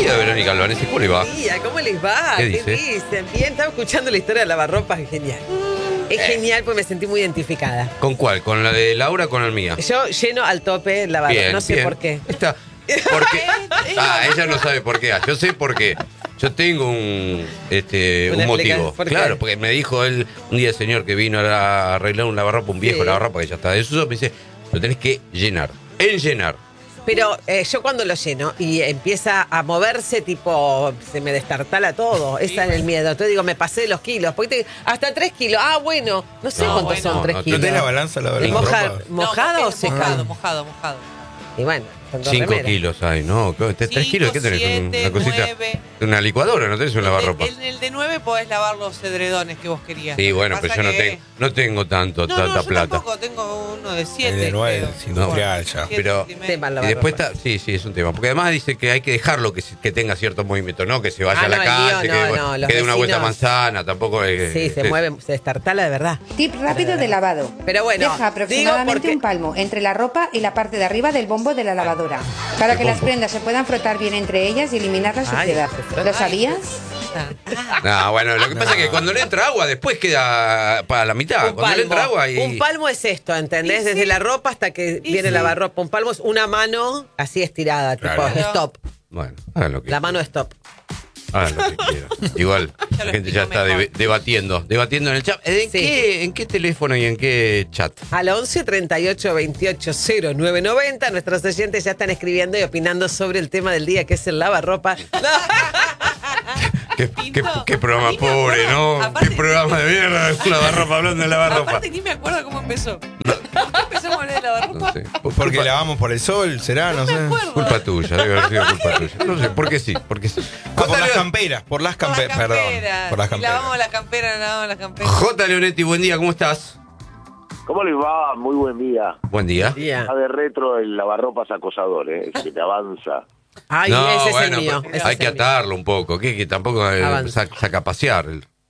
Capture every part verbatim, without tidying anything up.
día, Verónica Albanese, ¿cómo le va? Buen día, ¿cómo les va? ¿Qué ¿Qué, dice? dicen? Bien, estaba escuchando la historia de lavarropas, es genial. Es Eh. genial porque me sentí muy identificada. ¿Con cuál? ¿Con la de Laura o con la mía? Yo lleno al tope el lavador, Bien, no sé bien. por qué. Está. Porque. Ah, ella no sabe por qué. Ah, yo sé por qué. Yo tengo un este Una un motivo. explicación, ¿por qué? Claro, porque me dijo él un día el señor que vino a arreglar un lavarropa, un viejo Sí. lavarropa que ya está de desuso, me dice, lo tenés que llenar. En llenar. Pero eh, yo cuando lo lleno y empieza a moverse, tipo, se me destartala todo. Ese es el miedo. Entonces digo, me pasé de los kilos. Porque te- hasta tres kilos. Ah, bueno. No sé No, cuántos bueno. son tres No, no kilos. ¿No tenés la balanza la ¿Es la moja- ropa? ¿Mojado No, o secado? Mojado, mojado, mojado. Y bueno, son dos Cinco remeras. kilos hay, ¿no? ¿Tres Cinco, kilos? ¿Qué tenés? siete, Una cosita. nueve. Una licuadora, ¿no tenés un lavarropa? En el de nueve podés lavar los edredores que vos querías. Sí, Lo que bueno, pasa pero yo no que- tengo, no tengo tanto, No, tanta no, yo plata. tampoco tengo uno de siete. El de nueve, creo. es industrial ya. Siete Pero- centímetros. Tema el Y después lavarropa. está, sí, sí, es un tema. Porque además dice que hay que dejarlo que, se- que tenga cierto movimiento, no que se vaya Ah, a la no, el calle, lío, que, no, no, los que dé una vuelta a vecinos- manzana, tampoco es. Sí, se es- mueve, se destartala de verdad. Tip rápido de lavado. Pero bueno, Deja aproximadamente digo porque- un palmo entre la ropa y la parte de arriba del bombo de la lavadora, para ¿Qué que las bombo? prendas se puedan frotar bien entre ellas y eliminar la Ay, suciedad. se frota. ¿Lo sabías? Ah, No, bueno, lo que pasa es que cuando le entra agua, después queda para la mitad. Un Cuando le entra palmo. agua y. Un palmo es esto, ¿entendés? Y Desde sí. la ropa hasta que Y viene sí. la lavarropa. Un palmo es una mano así estirada, Claro. tipo stop. Bueno, hagan lo que La mano stop. hagan lo que quieran. Igual, Ya la lo gente ya explico está mejor. debe- debatiendo, debatiendo en el chat. ¿En, Sí. qué, ¿En qué teléfono y en qué chat? Al once treinta y ocho veintiocho cero nueve noventa, nuestros oyentes ya están escribiendo y opinando sobre el tema del día, que es el lavarropa. ¿Qué, Pinto, qué- qué programa ni me pobre, acuerdo. ¿no? Aparte- ¿Qué programa de mierda? Lavarropa, hablando de lavarropa. Aparte ni me acuerdo cómo empezó. ¿Por qué empezamos a hablar de lavarropa? No sé. Porque Culpa- lavamos por el sol, será, no sé. me acuerdo. Culpa tuya, debe haber sido culpa tuya. No sé, ¿por qué sí? ¿Por qué sí? Ah, por J. las Leon- camperas, por las Por las camperas, perdón. camperas. Por las Y camperas. lavamos la campera, lavamos la campera. J. Leonetti, buen día, ¿cómo estás? ¿Cómo les va? Muy buen día. Buen día. Ya. Está de retro el lavarropas acosador, ¿eh? Que te avanza. Ay, no, ese es bueno, el mío. pero ese hay es que el mío. atarlo un poco, que, que tampoco eh, Avanza. saca, saca a pasear.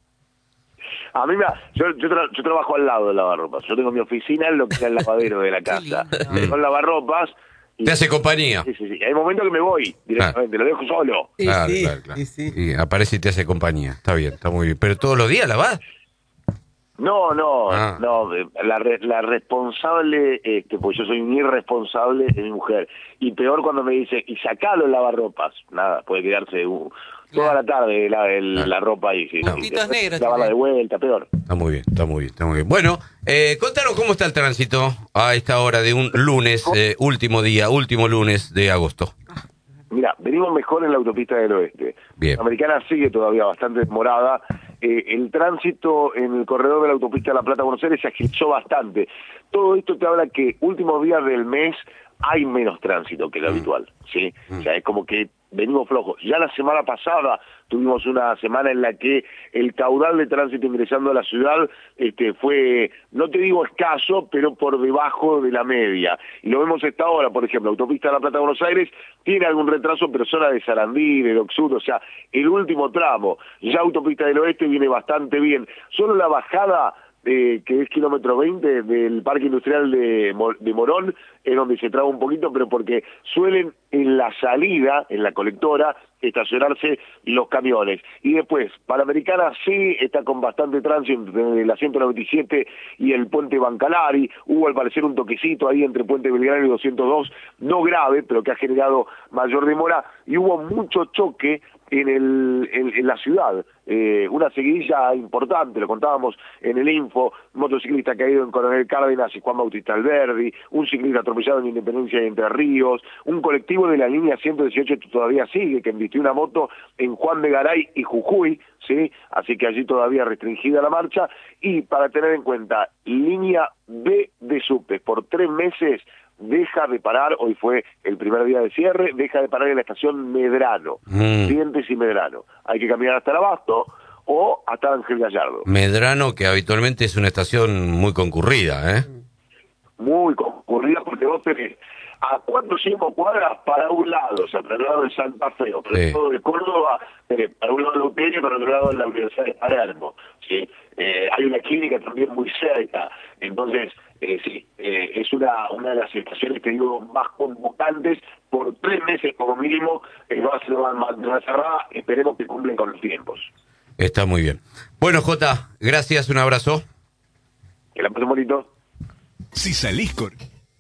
A mí me... Yo, yo, tra- yo trabajo al lado del lavarropas. Yo tengo mi oficina en lo que es el lavadero de la casa. lindo. Con lavarropas. y- Te hace compañía. Sí, sí, sí. Hay momentos que me voy directamente, lo dejo solo. Y Claro, sí, claro, claro. y sí. Y aparece y te hace compañía. Está bien, está muy bien. Pero todos los días lavás. No, no, Ah. no. eh, La, re- la responsable, este, pues yo soy un irresponsable, es mi mujer. Y peor cuando me dice, y sacalo el lavarropas. Nada, puede quedarse uh, toda Claro. la tarde la, el- Claro. la ropa ahí. Sí, Puntitos sí. Después negros lavarla tiene. de vuelta, peor. Está muy bien, está muy bien, está muy bien. Bueno, eh, contanos cómo está el tránsito a esta hora de un lunes, eh, último día, último lunes de agosto. Mira, venimos mejor en la autopista del oeste. Bien. La americana sigue todavía bastante demorada. Eh, el tránsito en el corredor de la autopista de La Plata-Buenos Aires se agilizó bastante. Todo esto te habla que últimos días del mes hay menos tránsito que lo habitual, ¿sí? O sea, es como que venimos flojos. Ya la semana pasada tuvimos una semana en la que el caudal de tránsito ingresando a la ciudad este, fue, no te digo escaso, pero por debajo de la media. Y lo vemos esta hora, por ejemplo, Autopista de La Plata Buenos Aires tiene algún retraso, pero zona de Sarandí, de Dock Sud, o sea, el último tramo. Ya Autopista del Oeste viene bastante bien. Solo la bajada eh, que es kilómetro veinte del Parque Industrial de, Mo- de Morón, es donde se traba un poquito, pero porque suelen en la salida, en la colectora, estacionarse los camiones. Y después, Panamericana sí está con bastante tránsito entre la ciento noventa y siete y el puente Bancalari. Hubo al parecer un toquecito ahí entre puente Belgrano y doscientos dos, no grave, pero que ha generado mayor demora, y hubo mucho choque en, el, en, en la ciudad. Eh, una seguidilla importante, lo contábamos en el info, un motociclista caído en Coronel Cárdenas y Juan Bautista Alberdi, un ciclista atropellado en Independencia y Entre Ríos, un colectivo de la línea ciento dieciocho que todavía sigue, que embistió una moto en Juan de Garay y Jujuy, ¿sí? Así que allí todavía restringida la marcha. Y para tener en cuenta, línea B de subtes, por tres meses deja de parar, hoy fue el primer día de cierre, deja de parar en la estación Medrano, Mm. Dientes y Medrano. Hay que caminar hasta el Abasto o hasta Ángel Gallardo. Medrano, que habitualmente es una estación muy concurrida, ¿eh? Muy concurrida porque vos tenés a cuatro o cinco cuadras para un lado, o sea, para el lado de Santa Fe, o para el Sí. lado de Córdoba, eh, para un lado de Uteña y para otro lado de la Universidad de Palermo, ¿sí? Eh, hay una clínica también muy cerca, entonces, eh, sí, eh, es una, una de las estaciones que digo más convocantes, por tres meses como mínimo, eh, va a ser una cerrada, esperemos que cumplen con los tiempos. Está muy bien. Bueno, Jota, gracias, un abrazo. Que la pasen bonito. Si salís con...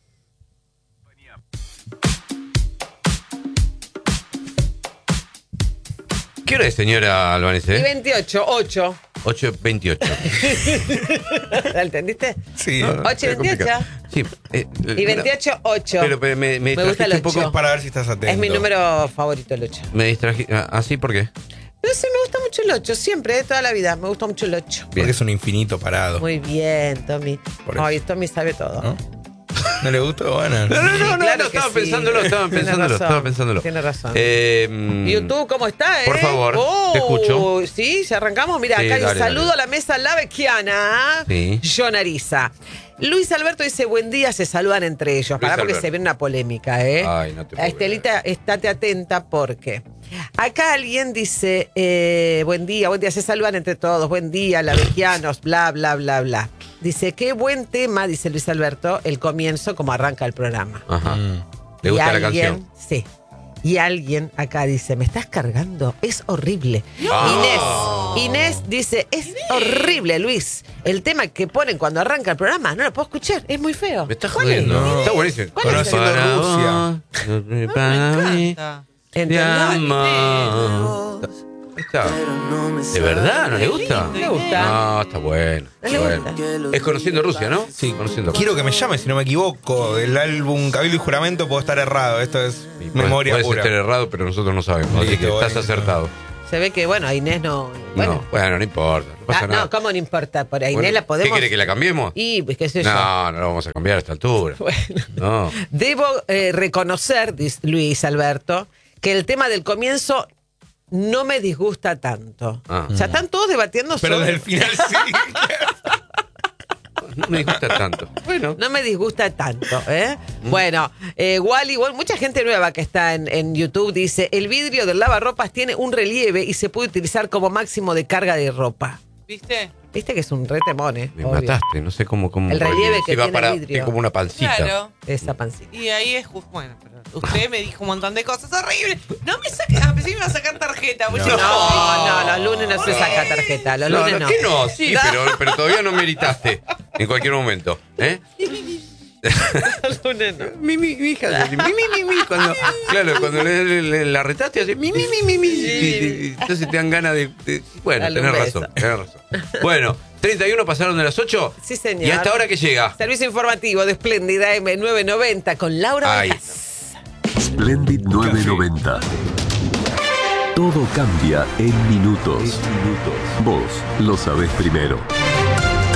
¿Qué hora es, señora Albanese? Y veintiocho, ocho. ocho veintiocho. ¿La entendiste? Sí. No, no, ocho y es veintiocho. complicado. Sí. eh, Y veintiocho, ocho. Pero, pero me, me, Me gusta distrajiste el un poco. ocho. Es para ver si estás atento. Es mi número favorito, el ocho. Me distraje. ¿Así por qué? No sé, me gusta mucho el ocho, siempre, de toda la vida. Me gusta mucho el ocho. Porque es un infinito parado. Muy bien, Tommy. Por eso. Ay, Tommy sabe todo. ¿No? ¿No le gustó? Bueno. No, no, no, no, Claro no, que estaba sí. pensándolo, estaba Tiene pensándolo, razón, estaba pensándolo. tiene razón. Eh, mm, YouTube, ¿cómo está, eh? Por favor, Oh, te escucho. Sí, ya arrancamos. Mira, Sí, acá hay un dale, saludo dale. a la mesa lavequiana. Sí. John Ariza. Luis Alberto dice, buen día, se saludan entre ellos. Pará porque Alberto. se viene una polémica, ¿eh? Ay, no te puedo Estelita, estate atenta porque... Acá alguien dice, eh, buen día, buen día, se saludan entre todos, buen día, lavequianos, bla, bla, bla, bla. Dice, qué buen tema, dice Luis Alberto, el comienzo, como arranca el programa. Ajá. Mm. ¿Le Y gusta la alguien- canción? Sí. Y alguien acá dice, me estás cargando, es horrible. Ah. Inés, Inés dice, es horrible, Luis. El tema que ponen cuando arranca el programa, no lo puedo escuchar, es muy feo. Me estás ¿Cuál es? jodiendo. No. Está buenísimo. ¿Cuál es Conociendo Para Rusia. vos, Me para mí, encanta. te ¿Entendés? amo. Está. ¿De verdad? ¿No le gusta? Le gusta. No, está bueno. No le está gusta. bueno. Es Conociendo Rusia, ¿no? Sí, Conociendo Rusia. Quiero que me llame si no me equivoco. Del álbum Cabildo y Juramento puedo estar errado. Esto es Y puedes- memoria puedes pura. estar errado, pero nosotros no sabemos. Así Listo, que estás bueno. acertado. Se ve que, bueno, a Inés no... Bueno, No, bueno, no importa. No pasa Ah, nada. no, ¿cómo no importa? Por ahí Bueno, Inés la podemos... ¿Qué quiere que la cambiemos? Y, pues, qué sé yo. No, no lo vamos a cambiar a esta altura. Bueno. No. Debo eh, reconocer, dice Luis Alberto, que el tema del comienzo no me disgusta tanto. Ah. O sea, están todos debatiendo Pero sobre... del final sí. No me gusta tanto. Bueno. No me disgusta tanto, ¿eh? Bueno, eh, Wally, igual, mucha gente nueva que está en, en YouTube dice, el vidrio del lavarropas tiene un relieve y se puede utilizar como máximo de carga de ropa. ¿Viste? Viste que es un retemón, ¿eh? Me Obvio. mataste, no sé cómo. cómo El relieve que si va tiene para, el vidrio. es como una pancita. Claro. Esa pancita. Y ahí es justo. Bueno, pero usted me dijo un montón de cosas horribles. No me saque. Ah, pensé que me iba a sacar tarjeta. No. No, no, los lunes no se saca tarjeta, los No, lunes no, no. ¿qué no? Sí, pero, pero todavía no meritaste en cualquier momento. ¿Eh? Los lunes no. Mi, mi, mi hija hace mi, mi, mi, mi, cuando, claro, cuando le, le- le- la retaste hace mi, mi, mi, mi, mi. Y- y- Entonces te dan ganas de, de- bueno, Dale un tenés beso. razón, tenés razón. Bueno, treinta y uno pasaron de las ocho. Sí, señor. ¿Y hasta ahora que llega? Servicio informativo de Espléndida M novecientos noventa con Laura Ahí Vegas. Splendid novecientos noventa. Todo cambia en minutos. Vos lo sabés primero.